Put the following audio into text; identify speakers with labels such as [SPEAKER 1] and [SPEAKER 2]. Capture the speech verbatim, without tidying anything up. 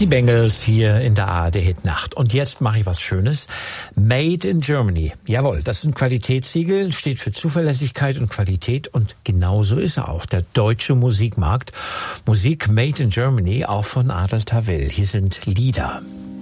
[SPEAKER 1] Die Bengals hier in der A R D-Hitnacht. Und jetzt mache ich was Schönes. Made in Germany. Jawohl, das ist ein Qualitätssiegel, steht für Zuverlässigkeit und Qualität. Und genauso ist er auch, der deutsche Musikmarkt. Musik Made in Germany, auch von Adel Tawil. Hier sind Lieder.